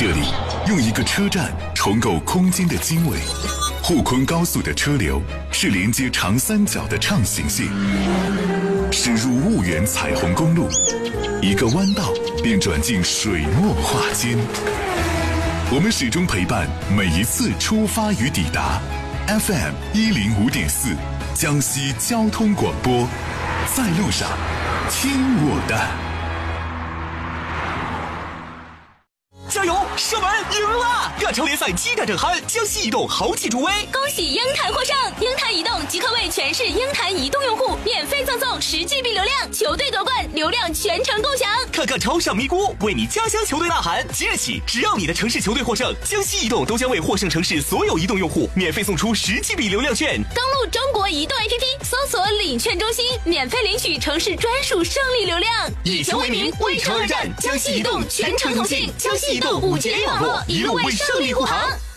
这里，用一个车站重构空间的经纬。沪昆高速的车流是连接长三角的畅行线，驶入婺源彩虹公路，一个弯道便转进水墨画间。我们始终陪伴每一次出发与抵达。FM 105.4，江西交通广播，在路上，听我的。 加油！射门赢了！亚超联赛激战正酣，江西移动豪气助威， 恭喜鹰潭获胜！鹰潭移动即刻为全市鹰潭移动用户免费赠送10GB 流量，球队夺冠，流量全程共享。 看看超上咪咕，为你家乡球队呐喊！即日起，只要你的城市球队获胜，江西移动都将为获胜城市所有移动用户免费送出10GB 流量券。 登录中国移动 APP， 搜索领券中心，免费领取城市专属胜利流量。 以球为名，为城而战，江西移动全程同庆，江西移动5G 网络一路为胜利护航。